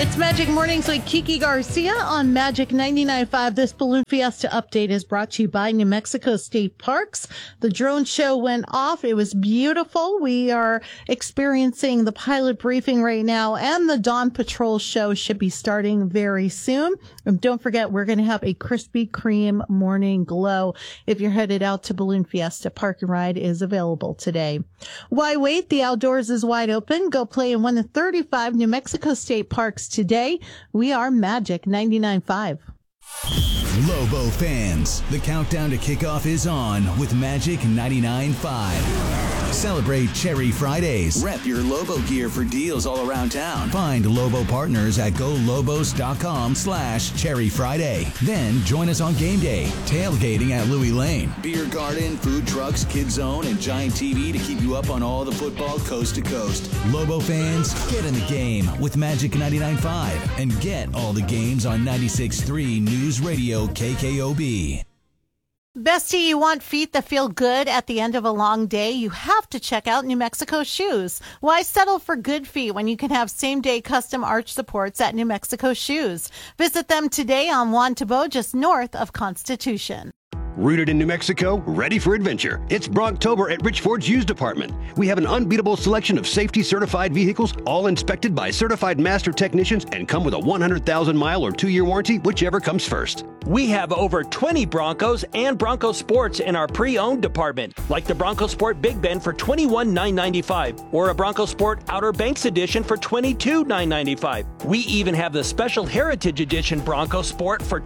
It's Magic Mornings with Kiki Garcia on Magic 99.5. This Balloon Fiesta update is brought to you by New Mexico State Parks. The drone show went off. It was beautiful. We are experiencing the pilot briefing right now, and the Dawn Patrol show should be starting very soon. And don't forget, we're going to have a Krispy Kreme morning glow. If you're headed out to Balloon Fiesta, Park and Ride is available today. Why wait? The outdoors is wide open. Go play in one of 35 New Mexico State Parks today. We are Magic 99.5. Lobo fans, the countdown to kickoff is on with Magic 99.5. Celebrate Cherry Fridays. Rep your Lobo gear for deals all around town. Find Lobo partners at golobos.com/Cherry Friday. Then join us on game day, tailgating at Louis Lane. Beer garden, food trucks, Kid Zone, and giant TV to keep you up on all the football coast to coast. Lobo fans, get in the game with Magic 99.5 and get all the games on 96.3 News Radio KKOB. Bestie, you want feet that feel good at the end of a long day? You have to check out New Mexico Shoes. Why settle for good feet when you can have same-day custom arch supports at New Mexico Shoes? Visit them today on Juan Tabo, just north of Constitution. Rooted in New Mexico, ready for adventure. It's Brocktober at Rich Ford's Used Department. We have an unbeatable selection of safety-certified vehicles, all inspected by certified master technicians and come with a 100,000-mile or 2-year warranty, whichever comes first. We have over 20 Broncos and Bronco Sports in our pre-owned department, like the Bronco Sport Big Bend for $21,995 or a Bronco Sport Outer Banks Edition for $22,995. We even have the Special Heritage Edition Bronco Sport for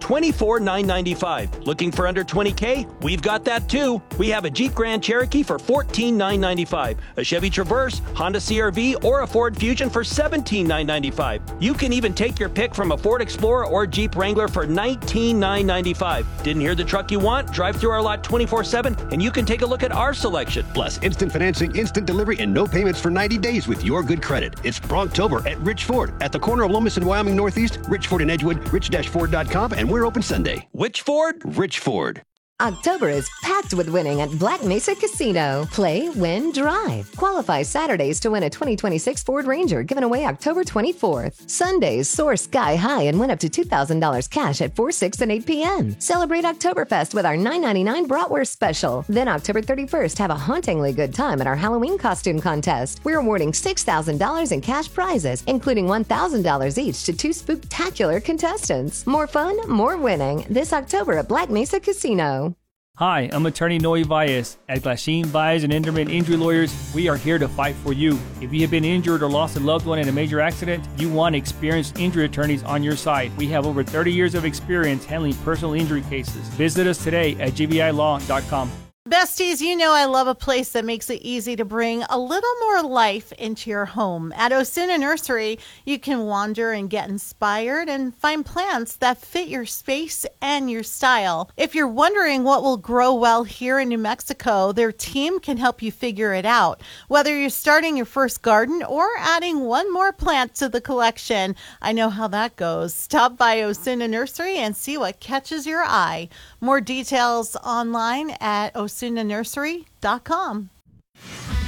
$24,995. Looking for under $20K? We've got that too. We have a Jeep Grand Cherokee for $14,995, a Chevy Traverse, Honda CR-V, or a Ford Fusion for $17,995. You can even take your pick from a Ford Explorer or Jeep Wrangler for $19,995. Didn't hear the truck you want? Drive through our lot 24/7 and you can take a look at our selection. Plus, instant financing, instant delivery, and no payments for 90 days with your good credit. It's Brocktober at Rich Ford at the corner of Lomas and Wyoming Northeast, Rich Ford in Edgewood, rich-ford.com, and we're open Sunday. Which Ford? Rich Ford. October is packed with winning at Black Mesa Casino. Play, win, drive. Qualify Saturdays to win a 2026 Ford Ranger given away October 24th. Sundays soar sky high and win up to $2,000 cash at 4, 6, and 8 p.m. Celebrate Oktoberfest with our $9.99 bratwurst special. Then October 31st, have a hauntingly good time at our Halloween costume contest. We're awarding $6,000 in cash prizes, including $1,000 each to 2 spooktacular contestants. More fun, more winning. This October at Black Mesa Casino. Hi, I'm attorney Noe Valles. At Glasheen, Valles and Enderman Injury Lawyers, we are here to fight for you. If you have been injured or lost a loved one in a major accident, you want experienced injury attorneys on your side. We have over 30 years of experience handling personal injury cases. Visit us today at gvilaw.com. Besties, you know I love a place that makes it easy to bring a little more life into your home. At Osuna Nursery, you can wander and get inspired and find plants that fit your space and your style. If you're wondering what will grow well here in New Mexico, their team can help you figure it out. Whether you're starting your first garden or adding one more plant to the collection, I know how that goes. Stop by Osuna Nursery and see what catches your eye. More details online at osunanursery.com.